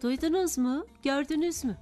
Duydunuz mu? Gördünüz mü?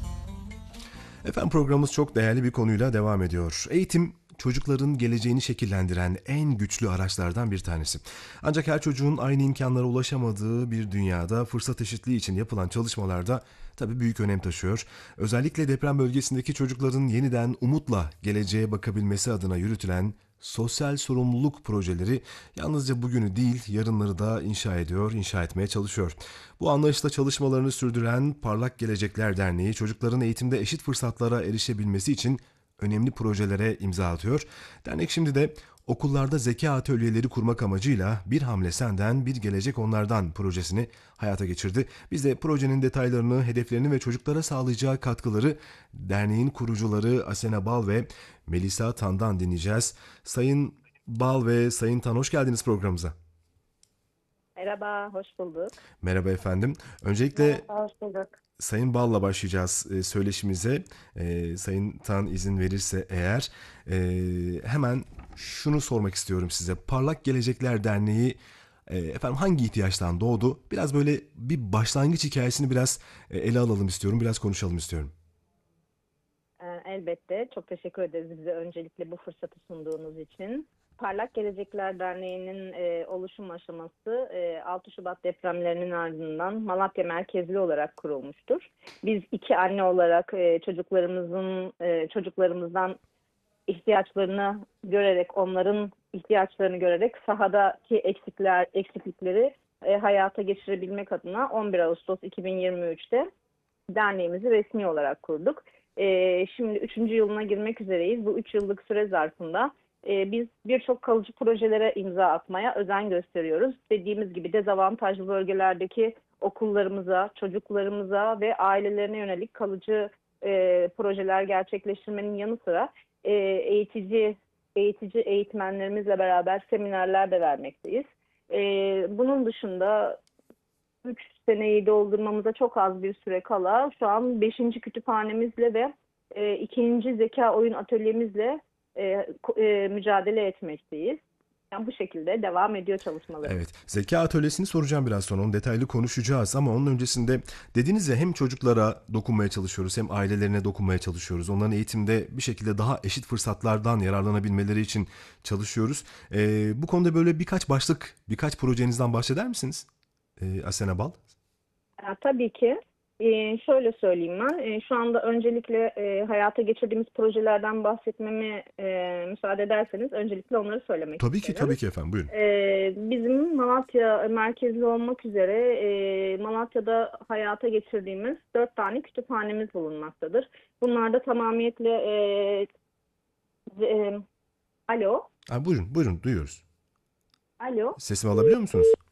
Efendim programımız çok değerli bir konuyla devam ediyor. Eğitim çocukların geleceğini şekillendiren en güçlü araçlardan bir tanesi. Ancak her çocuğun aynı imkanlara ulaşamadığı bir dünyada fırsat eşitliği için yapılan çalışmalarda tabii büyük önem taşıyor. Özellikle deprem bölgesindeki çocukların yeniden umutla geleceğe bakabilmesi adına yürütülen sosyal sorumluluk projeleri yalnızca bugünü değil yarınları da inşa ediyor, inşa etmeye çalışıyor. Bu anlayışla çalışmalarını sürdüren Parlak Gelecekler Derneği çocukların eğitimde eşit fırsatlara erişebilmesi için önemli projelere imza atıyor. Dernek şimdi de okullarda zeka atölyeleri kurmak amacıyla Bir Hamle Senden Bir Gelecek Onlardan projesini hayata geçirdi. Biz de projenin detaylarını, hedeflerini ve çocuklara sağlayacağı katkıları derneğin kurucuları Asena Bal ve Melisa Tan'dan dinleyeceğiz. Sayın Bal ve Sayın Tan, hoş geldiniz programımıza. Merhaba, hoş bulduk. Merhaba efendim. Öncelikle Merhaba, hoş bulduk. Sayın Bal'la başlayacağız söyleşimize. Sayın Tan izin verirse eğer hemen şunu sormak istiyorum size. Parlak Gelecekler Derneği efendim hangi ihtiyaçtan doğdu? Biraz böyle bir başlangıç hikayesini biraz ele alalım istiyorum. Biraz konuşalım istiyorum. Elbette, çok teşekkür ederiz bize öncelikle bu fırsatı sunduğunuz için. Parlak Gelecekler Derneği'nin oluşum aşaması 6 Şubat depremlerinin ardından Malatya merkezli olarak kurulmuştur. Biz iki anne olarak çocuklarımızdan ihtiyaçlarını görerek, onların ihtiyaçlarını görerek sahadaki eksiklikleri hayata geçirebilmek adına 11 Ağustos 2023'te derneğimizi resmi olarak kurduk. Şimdi 3. yılına girmek üzereyiz. Bu 3 yıllık süre zarfında biz birçok kalıcı projelere imza atmaya özen gösteriyoruz. Dediğimiz gibi dezavantajlı bölgelerdeki okullarımıza, çocuklarımıza ve ailelerine yönelik kalıcı projeler gerçekleştirmenin yanı sıra eğitici eğitmenlerimizle beraber seminerler de vermekteyiz. Bunun dışında 3 seneyi doldurmamıza çok az bir süre kala şu an 5. kütüphanemizle ve 2. zeka oyun atölyemizle mücadele etmekteyiz. Yani bu şekilde devam ediyor çalışmalarımız. Evet, zeka atölyesini soracağım biraz sonra. Onu detaylı konuşacağız ama onun öncesinde dediniz ya hem çocuklara dokunmaya çalışıyoruz hem ailelerine dokunmaya çalışıyoruz. Onların eğitimde bir şekilde daha eşit fırsatlardan yararlanabilmeleri için çalışıyoruz. Bu konuda böyle birkaç projenizden bahseder misiniz? Asena Bal. Tabii ki. Şöyle söyleyeyim ben. Şu anda öncelikle hayata geçirdiğimiz projelerden bahsetmeme müsaade ederseniz öncelikle onları söylemek Tabii ki, isterim. tabii ki efendim, buyurun. Bizim Malatya merkezli olmak üzere Malatya'da hayata geçirdiğimiz 4 tane kütüphanemiz bulunmaktadır. Bunlar da tamamiyetle alo. Buyurun, duyuyoruz. Alo. Sesimi alabiliyor musunuz?